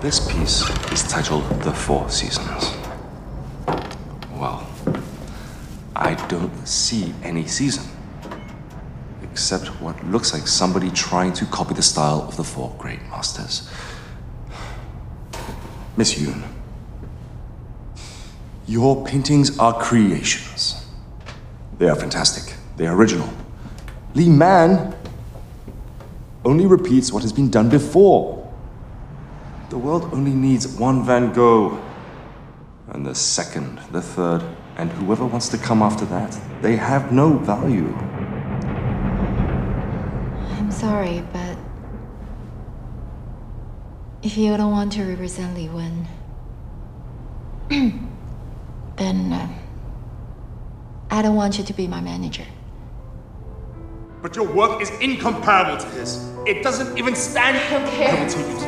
This piece is titled The Four Seasons. Well, I don't see any season. Except what looks like somebody trying to copy the style of the four great masters. Miss Yoon, your paintings are creations. They are fantastic. They are original. Lee Man only repeats what has been done before. The world only needs one Van Gogh. And the second, the third, and whoever wants to come after that, they have no value. I'm sorry, but if you don't want to represent Li Wen, then I don't want you to be my manager. But your work is incomparable to his. It doesn't even stand. I don't care. I will take you to